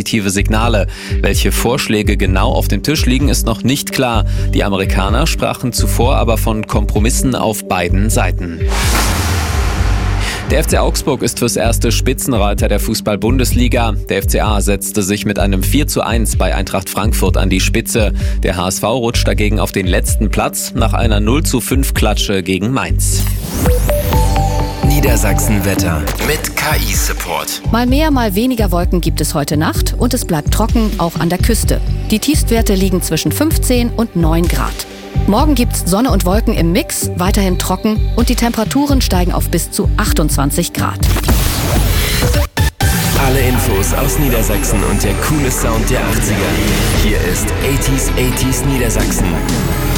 positive Signale. Welche Vorschläge genau auf dem Tisch liegen, ist noch nicht klar. Die Amerikaner sprachen zuvor aber von Kompromissen auf beiden Seiten. Der FC Augsburg ist fürs erste Spitzenreiter der Fußball-Bundesliga. Der FCA setzte sich mit einem 4:1 bei Eintracht Frankfurt an die Spitze. Der HSV rutscht dagegen auf den letzten Platz nach einer 0:5-Klatsche gegen Mainz. Niedersachsen-Wetter mit KI-Support. Mal mehr, mal weniger Wolken gibt es heute Nacht und es bleibt trocken, auch an der Küste. Die Tiefstwerte liegen zwischen 15 und 9 Grad. Morgen gibt's Sonne und Wolken im Mix, weiterhin trocken und die Temperaturen steigen auf bis zu 28 Grad. Alle Infos aus Niedersachsen und der coole Sound der 80er. Hier ist 80s Niedersachsen.